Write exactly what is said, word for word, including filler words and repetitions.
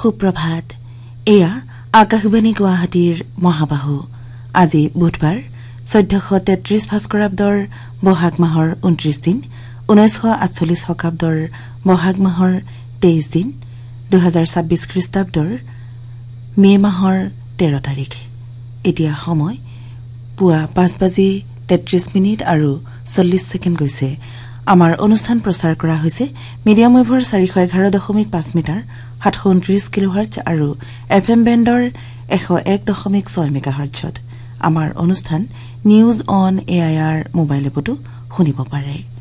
সুপ্ৰভাত এয়া আকাশবাণী গুৱাহাটীৰ মহাবাহু আজি বুধবাৰ চৈধ্যশ তেত্ৰিশ ভাস্কৰাব্দৰ বহাগ মাহৰ ঊনত্ৰিশ দিন ঊনৈশ আঠচল্লিশ শকাব্দৰ বহাগ মাহৰ তেইশ দিন দুহেজাৰ ছাব্বিশ খ্ৰীষ্টাব্দৰ মে মাহৰ তেৰ তাৰিখ এতিয়া সময় পুৱা পাঁচ বাজি তেত্ৰিশ মিনিট আৰু চল্লিশ ছেকেণ্ড গৈছে আমাৰ অনুষ্ঠান প্ৰচাৰ কৰা হৈছে মিডিয়াম ৱেভৰ চাৰিশ এঘাৰ দশমিক পাঁচ মিটাৰ সাতশ ঊনত্ৰিশ কিলোহাৰ্টজ আৰু এফ এম বেণ্ডৰ এশ এক দশমিক ছয় মেগাহাৰ্টজত আমাৰ অনুষ্ঠান news on A I R mobile এপতো শুনিব পাৰে।